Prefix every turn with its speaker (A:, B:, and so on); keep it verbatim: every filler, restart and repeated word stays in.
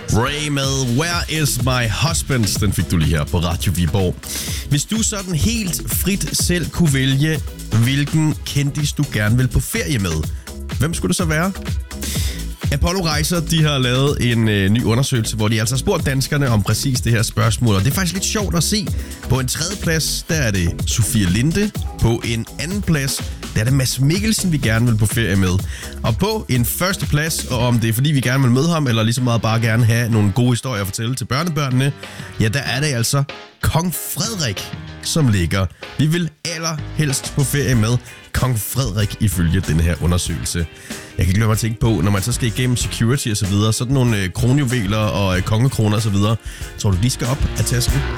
A: Ray med Where is my husband? Den fik du lige her på Radio Viborg. Hvis du sådan helt frit selv kunne vælge, hvilken kendis du gerne vil på ferie med, hvem skulle det så være? Apollo Rejser, de har lavet en øh, ny undersøgelse, hvor de altså har spurgt danskerne om præcis det her spørgsmål. Og det er faktisk lidt sjovt at se. På en tredje plads, der er det Sofie Linde. På en anden plads, der er det Mads Mikkelsen, vi gerne vil på ferie med. Og på en første plads, og om det er fordi vi gerne vil møde ham, eller lige så meget bare gerne have nogle gode historier at fortælle til børnebørnene, ja, der er det altså Kong Frederik, som ligger. Vi vil allerhelst på ferie med Kong Frederik ifølge den her undersøgelse. Jeg kan ikke lade mig at tænke på, når man så skal igennem security og så videre, sådan nogle øh, kronjuveler og øh, kongekroner og så videre, tror du, de skal op af tasken?